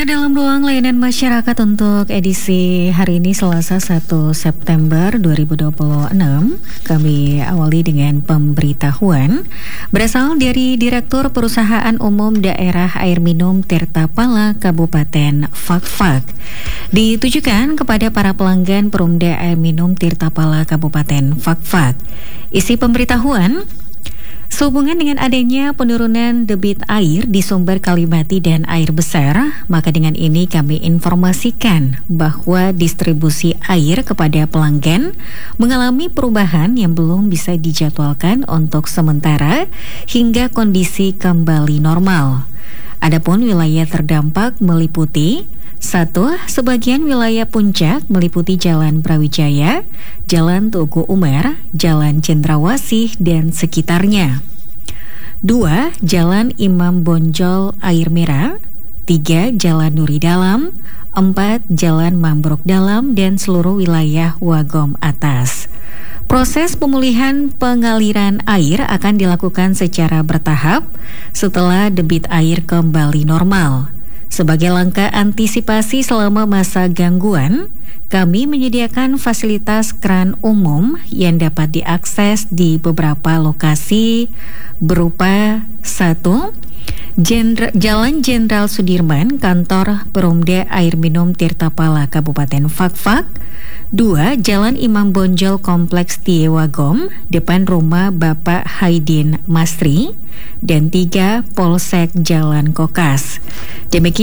dalam ruang layanan masyarakat untuk edisi hari ini Selasa 1 September 2026, kami awali dengan pemberitahuan berasal dari Direktur Perusahaan Umum Daerah Air Minum Tirtapala Kabupaten Fakfak. Ditujukan kepada para pelanggan Perumda Air Minum Tirtapala Kabupaten Fakfak. Isi pemberitahuan: sehubungan dengan adanya penurunan debit air di sumber Kalimati dan air besar, maka dengan ini kami informasikan bahwa distribusi air kepada pelanggan mengalami perubahan yang belum bisa dijadwalkan untuk sementara hingga kondisi kembali normal. Adapun wilayah terdampak meliputi 1. Sebagian wilayah puncak meliputi Jalan Brawijaya, Jalan Tugu Umar, Jalan Cendrawasih dan sekitarnya. 2. Jalan Imam Bonjol Air Merah. 3. Jalan Nuri Dalam. 4. Jalan Mambruk Dalam dan seluruh wilayah Wagom Atas. Proses pemulihan pengaliran air akan dilakukan secara bertahap setelah debit air kembali normal. Sebagai langkah antisipasi selama masa gangguan, kami menyediakan fasilitas kran umum yang dapat diakses di beberapa lokasi berupa 1. Jalan Jenderal Sudirman, Kantor Perumda Air Minum Tirtapala Kabupaten Fakfak. 2. Jalan Imam Bonjol Kompleks Tiewagom, depan rumah Bapak Haidin Masri. Dan 3. Polsek Jalan Kokas. Demikian